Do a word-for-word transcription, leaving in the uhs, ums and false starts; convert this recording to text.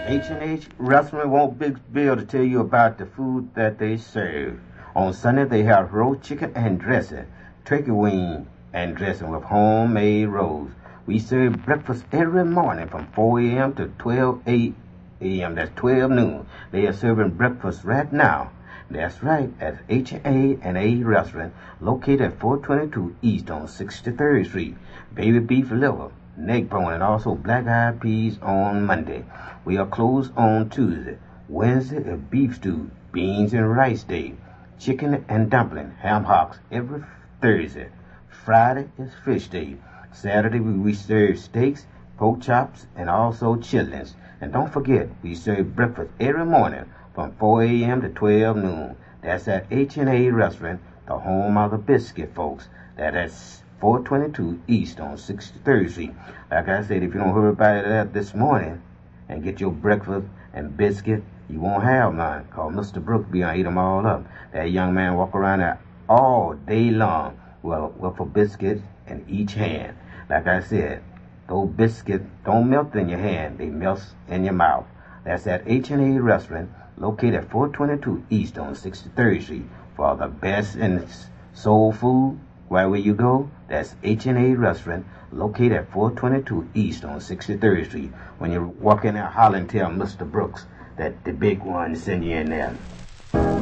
H and H Restaurant won't Big Bill to tell you about the food that they serve. On Sunday, they have roast chicken and dressing, turkey wing and dressing with homemade rolls. We serve breakfast every morning from four a.m. to twelve a.m. That's twelve noon. They are serving breakfast right now. That's right, at H and A Restaurant, located at four twenty-two East on sixty-third Street. Baby beef liver, neck bone, and also black-eyed peas on Monday. We are closed on Tuesday. Wednesday is beef stew, beans and rice day, chicken and dumpling, ham hocks every Thursday. Friday is fish day. Saturday we serve steaks, pork chops, and also chitlins. And don't forget, we serve breakfast every morning from four a.m. to twelve noon. That's at H and A Restaurant, the home of the biscuit folks. That is four twenty-two East on sixty-third Street. Like I said, if you don't hurry by that this morning and get your breakfast and biscuit, you won't have none, because Mister Brooks be gonna eat them all up. That young man walk around there all day long well, with a biscuit in each hand. Like I said, those biscuits don't melt in your hand, they melt in your mouth. That's at H and A Restaurant, located at four twenty-two East on sixty-third Street. For the best in soul food, wherever you go, that's H and A Restaurant, located at four twenty-two East on sixty-third Street. When you walk in there, holler and tell Mister Brooks that the big one send you in there.